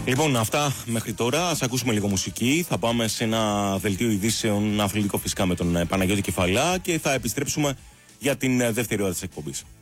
Λοιπόν, αυτά μέχρι τώρα. Ας ακούσουμε λίγο μουσική. Θα πάμε σε ένα δελτίο ειδήσεων αθλητικό φυσικά με τον Παναγιώτη Κεφαλά και θα επιστρέψουμε για την δεύτερη ώρα της εκπομπής.